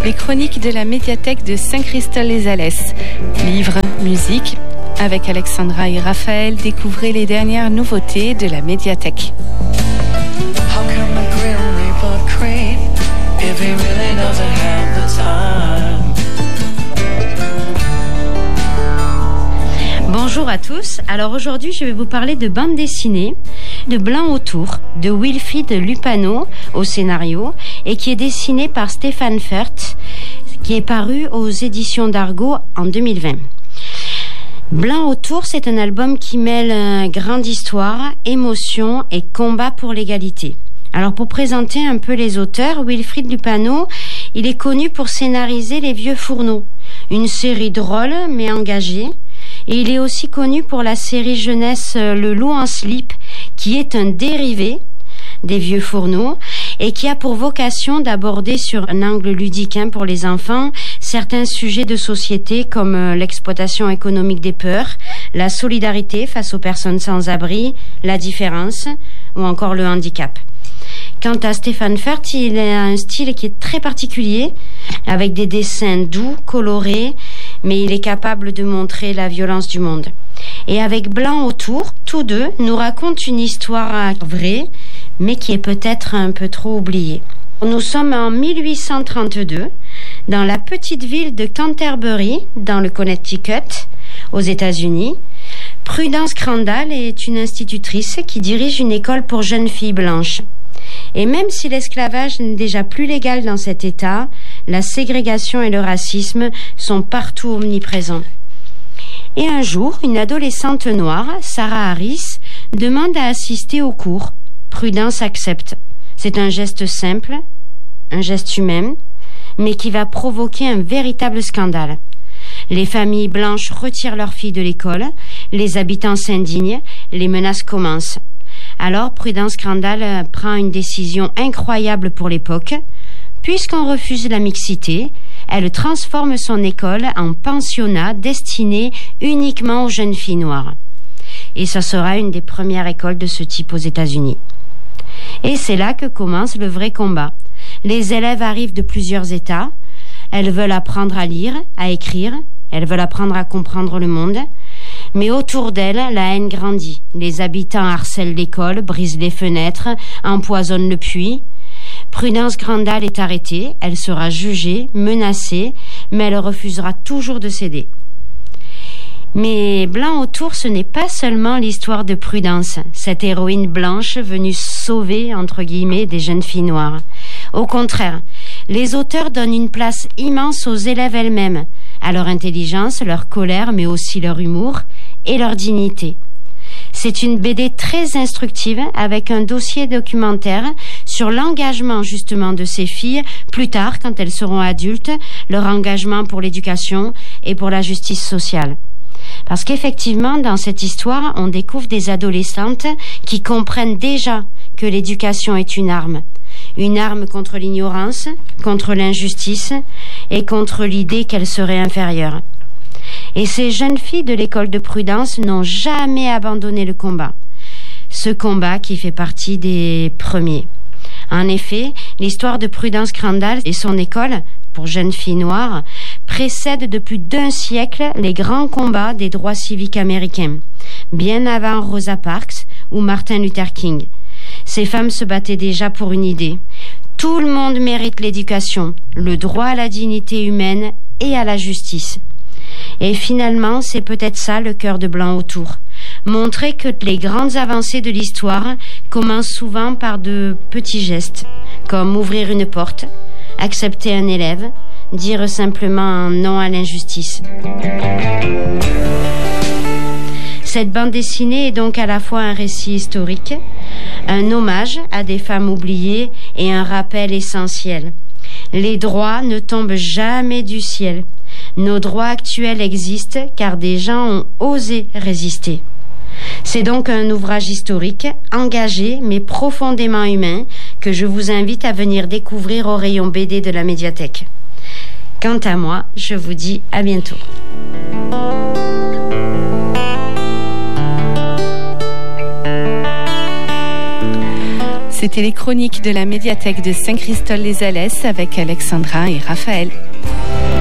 les chroniques de la médiathèque de Saint-Christol-les-Alès. Livres, musique, avec Alexandra et Raphaël, découvrez les dernières nouveautés de la médiathèque. Bonjour à tous, alors aujourd'hui je vais vous parler de bande dessinée de Blanc autour de Wilfried Lupano au scénario et qui est dessiné par Stéphane Fert, qui est paru aux éditions d'Argo en 2020. Blanc autour, c'est un album qui mêle grande histoire, émotion et combat pour l'égalité. Alors pour présenter un peu les auteurs, Wilfried Lupano, il est connu pour scénariser Les Vieux Fourneaux, une série drôle mais engagée. Et il est aussi connu pour la série jeunesse Le Loup en slip, qui est un dérivé des Vieux Fourneaux et qui a pour vocation d'aborder sur un angle ludique pour les enfants certains sujets de société comme l'exploitation économique des peurs, la solidarité face aux personnes sans abri, la différence ou encore le handicap. Quant à Stéphane Fert, il a un style qui est très particulier, avec des dessins doux, colorés, mais il est capable de montrer la violence du monde. Et avec Blanc autour, tous deux nous racontent une histoire vraie, mais qui est peut-être un peu trop oubliée. Nous sommes en 1832, dans la petite ville de Canterbury, dans le Connecticut, aux États-Unis. Prudence Crandall est une institutrice qui dirige une école pour jeunes filles blanches. Et même si l'esclavage n'est déjà plus légal dans cet État, la ségrégation et le racisme sont partout omniprésents. Et un jour, une adolescente noire, Sarah Harris, demande à assister au cours. Prudence accepte. C'est un geste simple, un geste humain, mais qui va provoquer un véritable scandale. Les familles blanches retirent leurs filles de l'école, les habitants s'indignent, les menaces commencent. Alors Prudence Crandall prend une décision incroyable pour l'époque. Puisqu'on refuse la mixité, elle transforme son école en pensionnat destiné uniquement aux jeunes filles noires. Et ça sera une des premières écoles de ce type aux États-Unis. Et c'est là que commence le vrai combat. Les élèves arrivent de plusieurs États. Elles veulent apprendre à lire, à écrire. Elles veulent apprendre à comprendre le monde. Mais autour d'elle, la haine grandit. Les habitants harcèlent l'école, brisent les fenêtres, empoisonnent le puits. Prudence Crandall est arrêtée, elle sera jugée, menacée, mais elle refusera toujours de céder. Mais Blanc autour, ce n'est pas seulement l'histoire de Prudence, cette héroïne blanche venue sauver, entre guillemets, des jeunes filles noires. Au contraire, les auteurs donnent une place immense aux élèves elles-mêmes, à leur intelligence, leur colère, mais aussi leur humour et leur dignité. C'est une BD très instructive avec un dossier documentaire sur l'engagement justement de ces filles plus tard quand elles seront adultes, leur engagement pour l'éducation et pour la justice sociale. Parce qu'effectivement, dans cette histoire, on découvre des adolescentes qui comprennent déjà que l'éducation est une arme contre l'ignorance, contre l'injustice et contre l'idée qu'elles seraient inférieures. Et ces jeunes filles de l'école de Prudence n'ont jamais abandonné le combat. Ce combat qui fait partie des premiers. En effet, l'histoire de Prudence Crandall et son école, pour jeunes filles noires, précède de plus d'un siècle les grands combats des droits civiques américains, bien avant Rosa Parks ou Martin Luther King. Ces femmes se battaient déjà pour une idée. Tout le monde mérite l'éducation, le droit à la dignité humaine et à la justice. Et finalement, c'est peut-être ça le cœur de Blanc autour. Montrer que les grandes avancées de l'histoire commencent souvent par de petits gestes, comme ouvrir une porte, accepter un élève, dire simplement non à l'injustice. Cette bande dessinée est donc à la fois un récit historique, un hommage à des femmes oubliées et un rappel essentiel. Les droits ne tombent jamais du ciel. Nos droits actuels existent car des gens ont osé résister. C'est donc un ouvrage historique, engagé mais profondément humain que je vous invite à venir découvrir au rayon BD de la médiathèque. Quant à moi, je vous dis à bientôt. C'était les chroniques de la médiathèque de Saint-Christol-les-Alès avec Alexandra et Raphaël.